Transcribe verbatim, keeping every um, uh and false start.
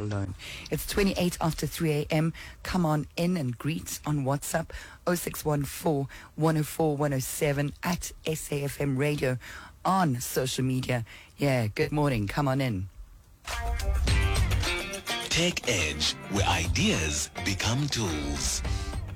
alone. It's twenty-eight after three a.m. Come on in and greet on WhatsApp oh six one four, one oh four, one oh seven at S A F M Radio on social media. Yeah, good morning. Come on in. Tech Edge, where ideas become tools.